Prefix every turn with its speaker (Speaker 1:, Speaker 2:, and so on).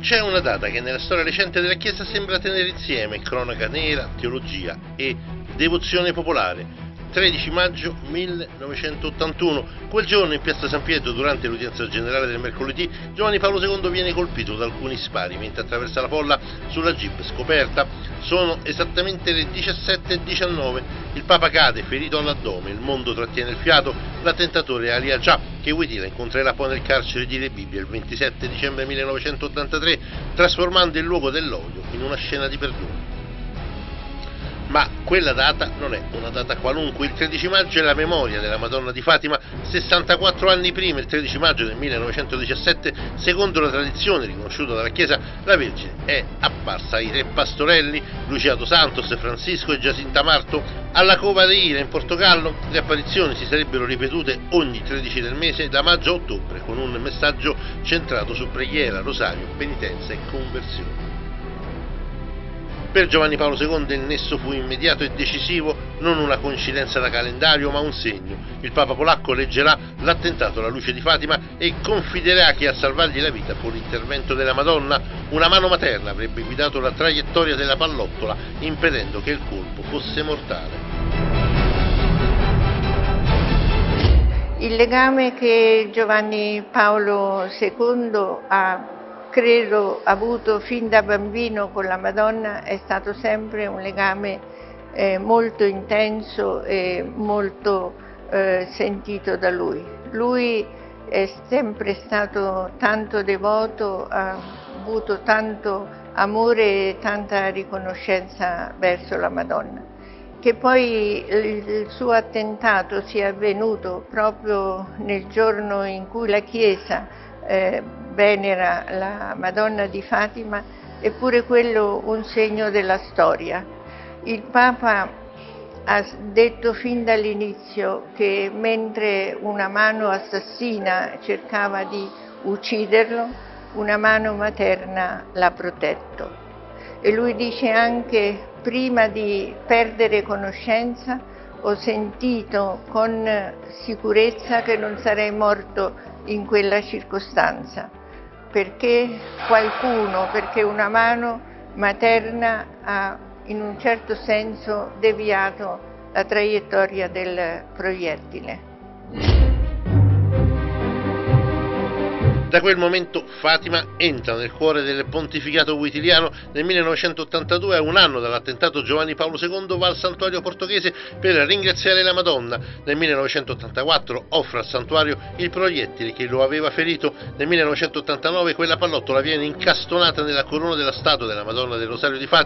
Speaker 1: C'è una data che nella storia recente della Chiesa sembra tenere insieme cronaca nera, teologia e devozione popolare. 13 maggio 1981, quel giorno in piazza San Pietro, durante l'udienza generale del mercoledì, Giovanni Paolo II viene colpito da alcuni spari mentre attraversa la folla sulla jeep scoperta. Sono esattamente le 17:19, il Papa cade ferito all'addome, il mondo trattiene il fiato, l'attentatore Ali Agca, che Wojtyla incontrerà poi nel carcere di Rebibbia il 27 dicembre 1983, trasformando il luogo dell'odio in una scena di perdono. Ma quella data non è una data qualunque. Il 13 maggio è la memoria della Madonna di Fatima. 64 anni prima, il 13 maggio del 1917, secondo la tradizione riconosciuta dalla Chiesa, la Vergine è apparsa ai tre pastorelli, Lucia dos Santos, Francisco e Giacinta Marto, alla Cova de Ira in Portogallo. Le apparizioni si sarebbero ripetute ogni 13 del mese da maggio a ottobre, con un messaggio centrato su preghiera, rosario, penitenza e conversione. Per Giovanni Paolo II il nesso fu immediato e decisivo, non una coincidenza da calendario, ma un segno. Il Papa polacco leggerà l'attentato alla luce di Fatima e confiderà che a salvargli la vita fu l'intervento della Madonna. Una mano materna avrebbe guidato la traiettoria della pallottola, impedendo che il colpo fosse mortale.
Speaker 2: Il legame che Giovanni Paolo II ha credo avuto fin da bambino con la Madonna è stato sempre un legame molto intenso e molto sentito da lui. Lui è sempre stato tanto devoto, ha avuto tanto amore e tanta riconoscenza verso la Madonna. Che poi il suo attentato sia avvenuto proprio nel giorno in cui la Chiesa venera la Madonna di Fatima, è pure quello un segno della storia. Il Papa ha detto fin dall'inizio che mentre una mano assassina cercava di ucciderlo, una mano materna l'ha protetto. E lui dice anche: prima di perdere conoscenza ho sentito con sicurezza che non sarei morto in quella circostanza, perché perché una mano materna ha in un certo senso deviato la traiettoria del proiettile.
Speaker 1: Da quel momento Fatima entra nel cuore del pontificato wojtyliano. Nel 1982, a un anno dall'attentato, Giovanni Paolo II va al santuario portoghese per ringraziare la Madonna. Nel 1984 offre al santuario il proiettile che lo aveva ferito. Nel 1989 quella pallottola viene incastonata nella corona della statua della Madonna del Rosario di Fatima.